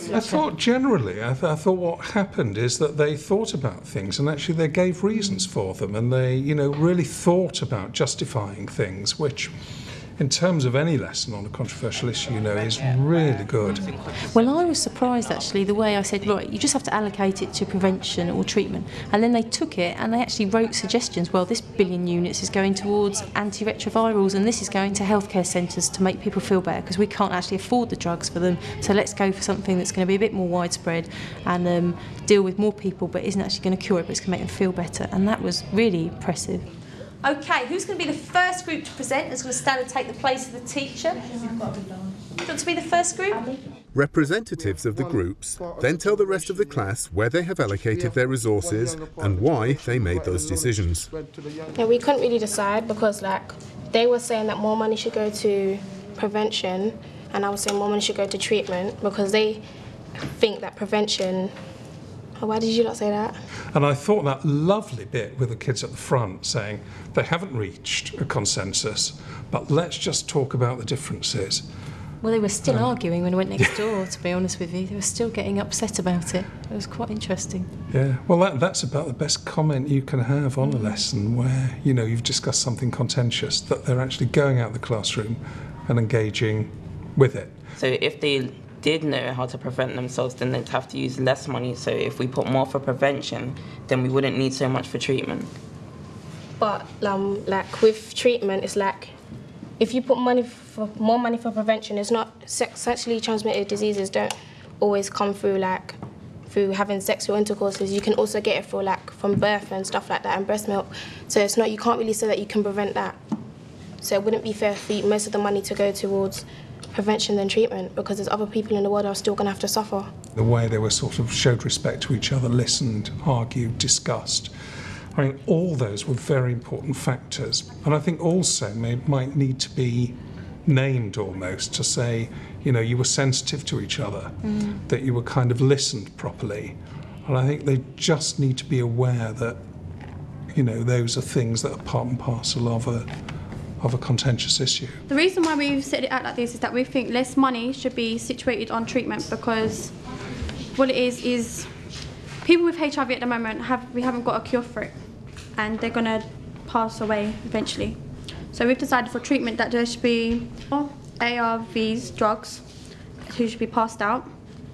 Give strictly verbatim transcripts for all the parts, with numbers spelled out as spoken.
I thought generally, I, th I thought what happened is that they thought about things and actually they gave reasons for them, and they, you know, really thought about justifying things, which in terms of any lesson on a controversial issue, you know, is really good. Well, I was surprised actually the way I said, right, you just have to allocate it to prevention or treatment, and then they took it and they actually wrote suggestions. Well, this billion units is going towards antiretrovirals, and this is going to healthcare centres to make people feel better because we can't actually afford the drugs for them. So let's go for something that's going to be a bit more widespread and um, deal with more people, but isn't actually going to cure it, but it's going to make them feel better. And that was really impressive. Okay, who's going to be the first group to present? Who's going to stand and take the place of the teacher? Do you want to be the first group? Representatives of the groups then tell the rest of the class where they have allocated their resources and why they made those decisions. Yeah, we couldn't really decide because, like, they were saying that more money should go to prevention, and I was saying more money should go to treatment because they think that prevention. Oh, why did you not say that? And I thought that lovely bit with the kids at the front saying they haven't reached a consensus, but let's just talk about the differences. Well, they were still um, arguing when I went next door, to be honest with you. They were still getting upset about it. It was quite interesting. Yeah, well, that, that's about the best comment you can have on a lesson where, you know, you've discussed something contentious, that they're actually going out of the classroom and engaging with it. So if they did know how to prevent themselves, then they'd have to use less money. So if we put more for prevention, then we wouldn't need so much for treatment. But um, like with treatment, it's like if you put money for more money for prevention, it's not sexually transmitted diseases don't always come through like through having sexual intercourses. You can also get it through like from birth and stuff like that, and breast milk. So it's not, you can't really say that you can prevent that. So it wouldn't be fair for most of the money to go towards prevention than treatment, because there's other people in the world who are still going to have to suffer. The way they were sort of showed respect to each other, listened, argued, discussed. I mean, all those were very important factors. And I think also may, might need to be named almost to say, you know, you were sensitive to each other, mm. that you were kind of listened properly. And I think they just need to be aware that, you know, those are things that are part and parcel of a of a contentious issue. The reason why we've set it out like this is that we think less money should be situated on treatment, because what it is is people with H I V at the moment have we haven't got a cure for it, and they're going to pass away eventually. So we've decided for treatment that there should be A R Vs, drugs, who should be passed out,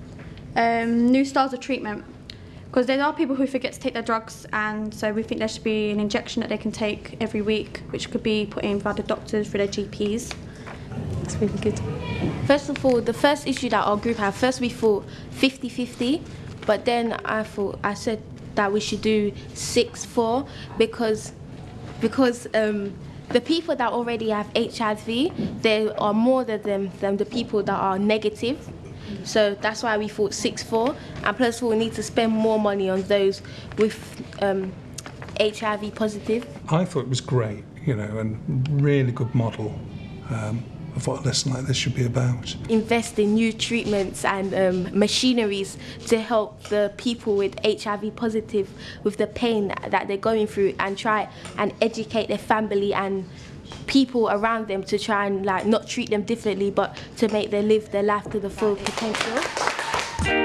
um, new styles of treatment. Because there are people who forget to take their drugs, and so we think there should be an injection that they can take every week, which could be put in by the doctors for their G Ps. That's really good. First of all, the first issue that our group had, first we thought fifty fifty, but then I thought, I said that we should do six four because, because um, the people that already have H I V, there are more than them than the people that are negative. So that's why we thought six four, and plus we need to spend more money on those with um, H I V positive. I thought it was great, you know, and really good model um, of what a lesson like this should be about. Invest in new treatments and um, machineries to help the people with H I V positive with the pain that they're going through, and try and educate their family and people around them to try and like not treat them differently, but to make them live their life to the full potential.